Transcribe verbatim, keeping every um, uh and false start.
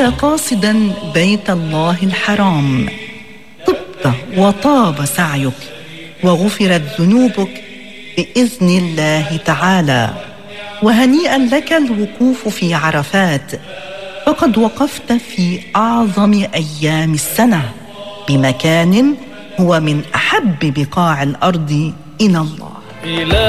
قاصدا بيت الله الحرام، طبت وطاب سعيك وغفرت ذنوبك بإذن الله تعالى. وهنيئا لك الوقوف في عرفات، فقد وقفت في أعظم أيام السنة بمكان هو من أحب بقاع الأرض إلى الله.